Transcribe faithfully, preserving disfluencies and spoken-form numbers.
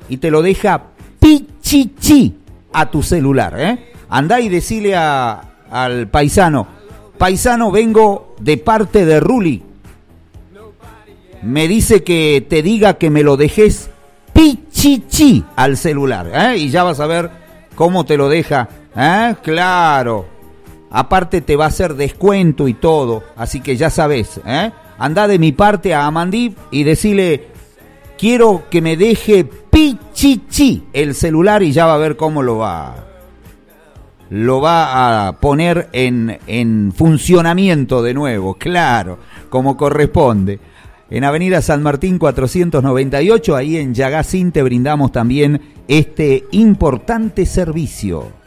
y te lo deja pichichi a tu celular, ¿eh? Andá y decile a, al paisano, paisano, vengo de parte de Ruli. Me dice que te diga que me lo dejes pichichi al celular, ¿eh? Y ya vas a ver cómo te lo deja, ¿eh? Claro. Aparte te va a hacer descuento y todo, así que ya sabes, ¿eh? Andá de mi parte a Amandí y decile, quiero que me deje pichichi el celular y ya va a ver cómo lo va, lo va a poner en, en funcionamiento de nuevo, claro, como corresponde. En Avenida San Martín cuatrocientos noventa y ocho, ahí en Yagacín te brindamos también este importante servicio.